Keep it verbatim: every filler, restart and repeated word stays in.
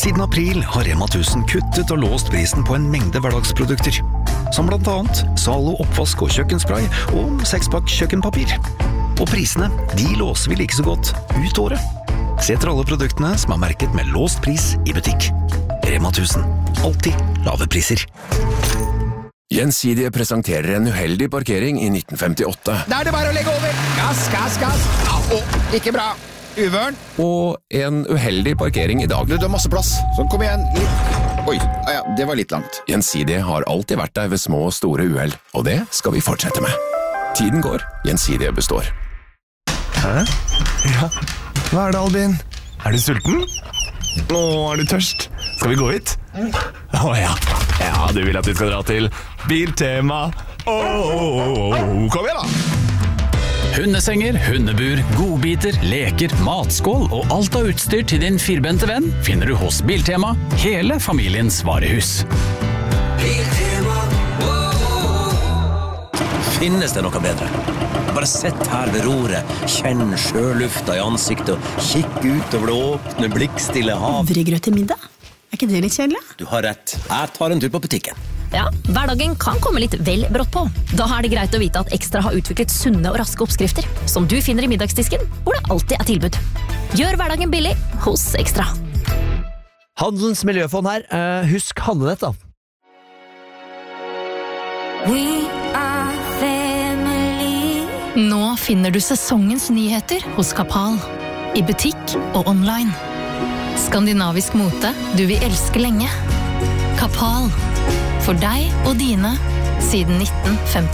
Siden april har Rema tusen kuttet og låst prisen på en mengde hverdagsprodukter. Som blant annet Zalo oppvask og kjøkkenspray og sekspakk kjøkkenpapir. Og prisene, de låser vi like så godt ut året. Se etter alle produktene som er merket med låst pris i butikk. Rema tusen. Alltid lave priser. Gjensidige presenterer en uheldig parkering i nitten femtiåtte. Da er det bare å legge over. Gass, gass, gass. Au, ikke bra. Uvørn. Og en uheldig parkering i dag. Du, du har masse plass. Så kom igjen. Litt. Oi, ja, det var litt langt. Gjensidige har alltid vært der ved små og store uheld, og det skal vi fortsette med. Tiden går, Gjensidige består. Hæ? Ja. Hva er det, Albin? Er du sulten? Nå er du tørst. Skal vi gå hit? Å ja. Ja, du vil at vi skal dra til Biltema. Åh, kom igjen da! Hundesenger, hundebur, godbiter, leker, matskål og alt av utstyr til din firbente venn finner du hos Biltema, hele familiens varehus. Biltema, finnes det noe bedre? Bare sett her ved roret, kjenn sjølufta i ansiktet og kikk ut over det åpne, blikkstille hav. Havregrøt til middag? Er ikke det litt kjedelig? Du har rett. Jeg tar en tur på butikken. Ja, hverdagen kan komme litt vel brått på. Da er det greit å vite at Ekstra har utviklet sunne og raske oppskrifter, som du finner i middagsdisken, hvor det alltid er tilbud. Gjør hverdagen billig hos Ekstra. Handelens miljøfond her. Uh, husk handlenett da. We are family. Nå finner du sesongens nyheter hos Kapal. I butikk og online. Skandinavisk mote du vil elske lenge. Kapal. For deg og dine siden nitten femti.